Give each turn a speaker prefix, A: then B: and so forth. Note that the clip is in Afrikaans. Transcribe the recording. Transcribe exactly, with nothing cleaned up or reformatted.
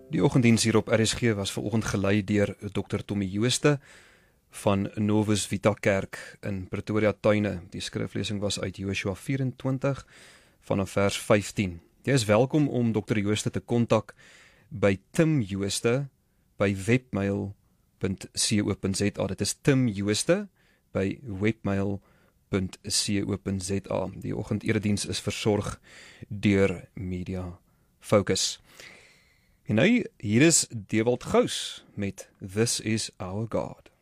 A: Die oggenddiens hier op R S G was vanoggend gelei deur dokter Tommy Jooste van Novus Vita Kerk in Pretoria Tuine. Die skriflesing was uit Joshua vyf-en-twintig vanaf vers vyftien. Jy is welkom om dokter Jooste te kontak by Tim Jooste by webmail punt co punt za. Dit is Tim Jooste by webmail punt co punt za. Die oggendediens is versorg deur Media Focus. En nou, hier is Dewald Gous met This is Our God.